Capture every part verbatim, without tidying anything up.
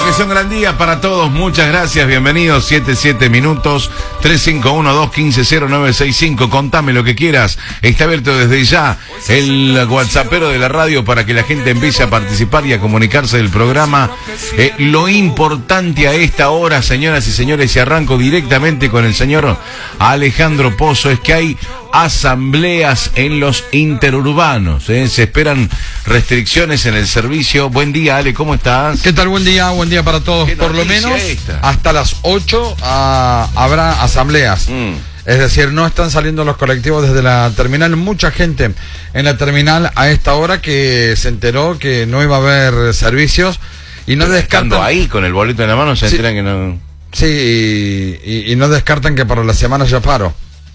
que sea un gran día para todos. Muchas gracias, bienvenidos. siete, siete minutos, tres cinco uno, dos uno cinco, cero nueve seis cinco. Contame lo que quieras. Está abierto desde ya el WhatsAppero de la radio para que la gente empiece a participar y a comunicarse del programa. Eh, lo importante a esta hora, señoras y señores, y arranco directamente con el señor Alejandro Pozo, es que hay asambleas en los interurbanos. ¿eh? Se esperan restricciones en el servicio. Buen día, Ale, ¿cómo estás? ¿Qué tal? Buen día, buen día para todos. Por lo menos esta? hasta las ocho uh, habrá asambleas. Mm. Es decir, no están saliendo los colectivos desde la terminal. Mucha gente en la terminal a esta hora que se enteró que no iba a haber servicios y no Pero descartan... Estando ahí con el boleto en la mano se sí, enteran que no... Sí, y, y, y no descartan que para la semana ya paro.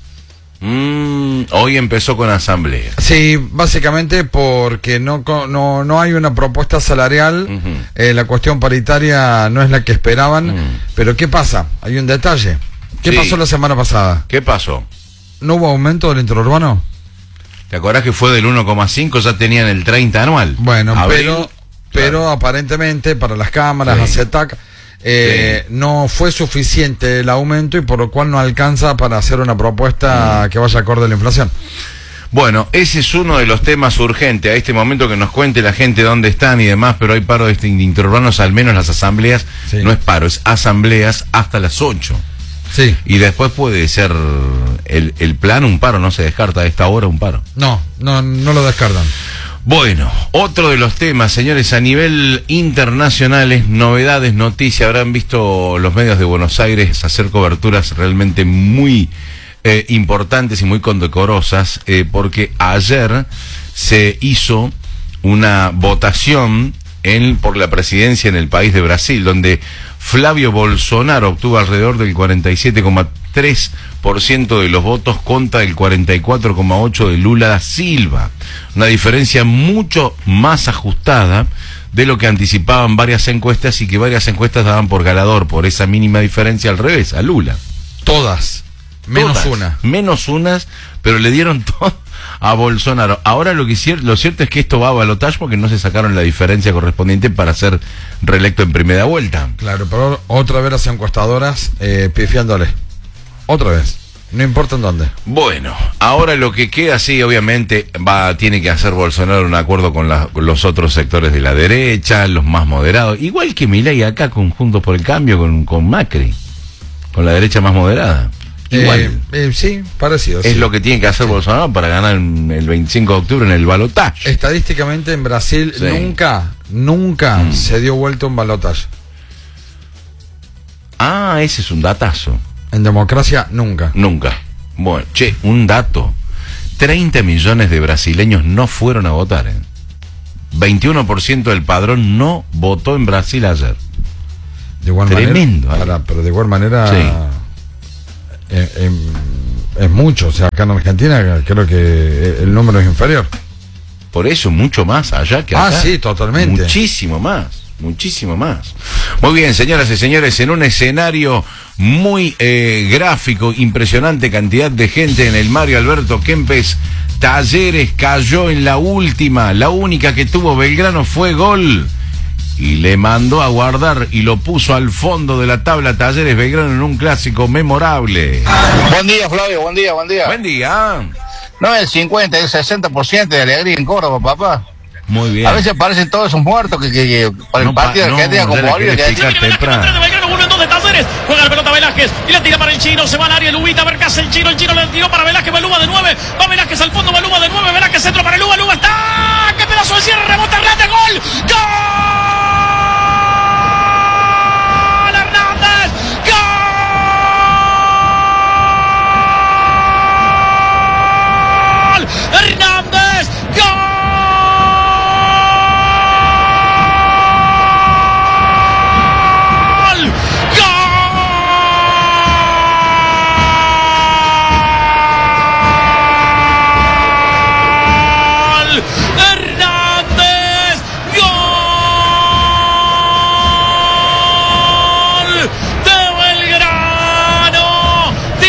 Mm, hoy empezó con asamblea. Sí, básicamente porque no no no hay una propuesta salarial. Uh-huh. eh, la cuestión paritaria no es la que esperaban. Uh-huh. Pero ¿qué pasa? Hay un detalle. ¿Qué sí. pasó la semana pasada? ¿Qué pasó? ¿No hubo aumento del interurbano? ¿Te acordás que fue del uno coma cinco? Ya tenían el treinta anual. Bueno, Abril, pero claro. pero aparentemente para las cámaras, sí. ACETAC, Eh, sí. no fue suficiente el aumento y por lo cual no alcanza para hacer una propuesta mm. que vaya acorde a la inflación. Bueno, ese es uno de los temas urgentes a este momento, que nos cuente la gente dónde están y demás, pero hay paro de este interurbanos, al menos las asambleas, sí. no es paro, es asambleas hasta las ocho. Sí. Y después puede ser el, el plan un paro, no se descarta a esta hora un paro. No, no, no lo descartan. Bueno, otro de los temas, señores, a nivel internacional, es novedades, noticias. Habrán visto los medios de Buenos Aires hacer coberturas realmente muy eh, importantes y muy condecorosas, eh, porque ayer se hizo una votación en, por la presidencia en el país de Brasil, donde Flavio Bolsonaro obtuvo alrededor del cuarenta y siete coma tres por ciento de los votos contra el cuarenta y cuatro coma ocho por ciento de Lula da Silva. Una diferencia mucho más ajustada de lo que anticipaban varias encuestas, y que varias encuestas daban por ganador por esa mínima diferencia al revés, a Lula. Todas, menos Todas, una. Menos unas, pero le dieron todo a Bolsonaro. Ahora lo que lo cierto es que esto va a balotaje porque no se sacaron la diferencia correspondiente para ser reelecto en primera vuelta. Claro, pero otra vez las encuestadoras eh, pifiándole. Otra vez. No importa en dónde. Bueno, ahora lo que queda, sí, obviamente, va tiene que hacer Bolsonaro un acuerdo con, la, con los otros sectores de la derecha, los más moderados. Igual que Milei acá, con Juntos por el Cambio, con, con Macri. Con la derecha más moderada. Igual. Eh, eh, sí, parecido. Es sí. lo que tiene que hacer sí. Bolsonaro para ganar el veinticinco de octubre en el balotaje. Estadísticamente en Brasil sí. nunca, nunca mm. se dio vuelta un balotaje. Ah, ese es un datazo. En democracia, nunca. Nunca. Bueno, che, un dato. treinta millones de brasileños no fueron a votar. ¿eh? veintiuno por ciento del padrón no votó en Brasil ayer. De igual Tremendo. Manera, para, pero de igual manera... Sí. Eh, eh, es mucho. O sea, acá en Argentina creo que el número es inferior. Por eso, mucho más allá que acá. Ah, sí, totalmente. Muchísimo más. Muchísimo más. Muy bien, señoras y señores, en un escenario muy eh, gráfico, impresionante cantidad de gente en el Mario Alberto Kempes, Talleres cayó en la última, la única que tuvo Belgrano fue gol, y le mandó a guardar y lo puso al fondo de la tabla Talleres Belgrano en un clásico memorable. Buen día, Flavio, buen día, buen día. Buen día. No es el cincuenta, es el sesenta por ciento de alegría en Córdoba, papá. Muy bien. A veces parecen todos esos muertos que, que, que para el no, partido no, que tenga como Bolivia. Juega la pelota Velázquez y la tira para el chino, se va al área Lubita, a ver qué hace el chino, el chino le tiró para Velázquez, Balúa de nueve, va Velázquez al fondo, Balúa de nueve, Velázquez centro para Luba, Luba está, qué pedazo de cierre,